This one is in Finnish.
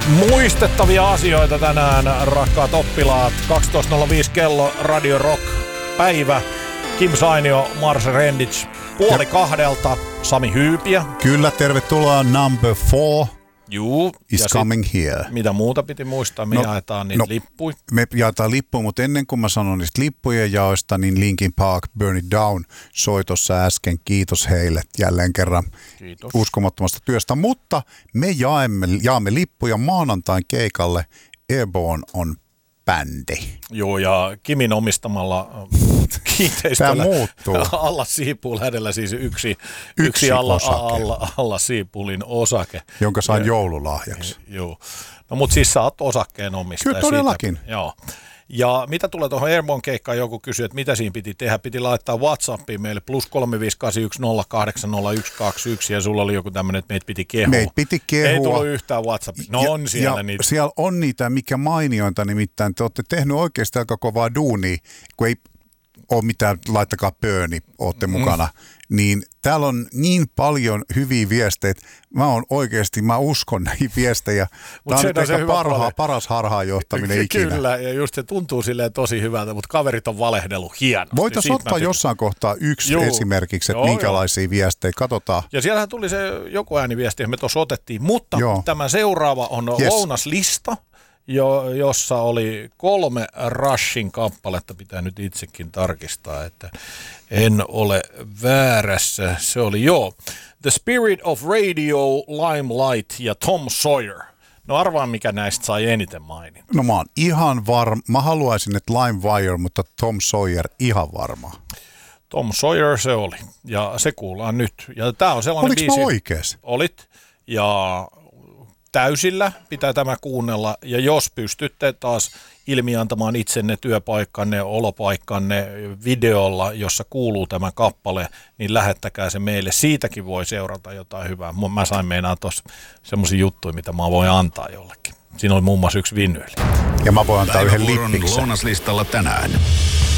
Muistettavia asioita tänään, rakkaat oppilaat. 12.05 kello, Radio Rock päivä. Kim Sainio, Mars Rendic, 1:30, Sami Hyypiä. Kyllä, tervetuloa number 4. Juu. Is coming here. Mitä muuta piti muistaa? Me jaetaan niitä lippuja. Me jaetaan lippuja, mutta ennen kuin mä sanon niistä lippujen jaoista, niin Linkin Park Burn It Down soi tuossa äsken. Kiitos heille jälleen kerran. Kiitos. Uskomattomasta työstä. Mutta me jaamme lippuja maanantain keikalle. Airborne on bändi. Joo, ja Kimin omistamalla kiinteistöllä Allas Seapool hänellä siis yksi Allas Seapoolin osake. Jonka sain joululahjaksi. Joo. No mutta siis sä oot osakkeen omistaja. Kyllä todellakin. Siitä. Joo. Ja mitä tulee tuohon Airborne keikkaan, joku kysyi, että mitä siinä piti tehdä. Piti laittaa WhatsAppiin meille +358108121 ja sulla oli joku tämmöinen, että meitä piti kehua. Ei tullut yhtään WhatsAppia. No on siellä niitä. Siellä on niitä, mikä mainiointa nimittäin. Te olette tehnyt oikeasti aika kovaa duunia, kun ei ole mitään, laittakaa pööni, olette mukana. Niin täällä on niin paljon hyviä viesteitä. Mä uskon näihin viestejä. Tämä on nyt ehkä paras harhaanjohtaminen ikinä. Kyllä, ja just se tuntuu silleen tosi hyvältä, mutta kaverit on valehdellut hienosti. Voitaisiin ottaa jossain kohtaa yksi esimerkiksi, että minkälaisia viestejä. Katsotaan. Ja siellähän tuli se joku ääniviesti, me tuossa otettiin, mutta tämä seuraava on lounaslista. Jossa oli 3 Rushin kappaletta, pitää nyt itsekin tarkistaa, että en ole väärässä. Se oli The Spirit of Radio, Limelight ja Tom Sawyer. No arvaa, mikä näistä sai eniten mainita. No mä oon ihan varma. Mä haluaisin, että LimeWire, mutta Tom Sawyer ihan varma. Tom Sawyer se oli, ja se kuullaan nyt. Ja tää on sellainen biisi. Oliko mä oikees? Olit, ja täysillä pitää tämä kuunnella, ja jos pystytte taas ilmiantamaan itsenne työpaikkanne, olopaikkanne videolla, jossa kuuluu tämä kappale, niin lähettäkää se meille. Siitäkin voi seurata jotain hyvää. Mä sain meinaa tuossa semmoisia juttuja, mitä mä voin antaa jollekin. Siinä oli muun muassa yksi vinyyli. Ja mä voin antaa yhden lippiksen. Lounaslistalla tänään.